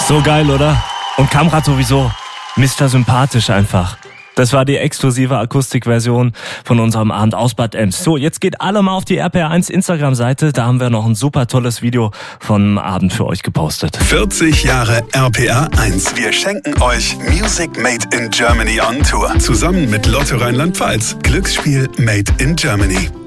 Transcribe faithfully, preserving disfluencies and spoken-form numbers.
So geil, oder? Und Kamrat sowieso. Mister Sympathisch einfach. Das war die exklusive Akustikversion von unserem Abend aus Bad Ems. So, jetzt geht alle mal auf die R P R eins Instagram-Seite. Da haben wir noch ein super tolles Video vom Abend für euch gepostet. vierzig Jahre R P R eins. Wir schenken euch Music Made in Germany on Tour. Zusammen mit Lotto Rheinland-Pfalz. Glücksspiel Made in Germany.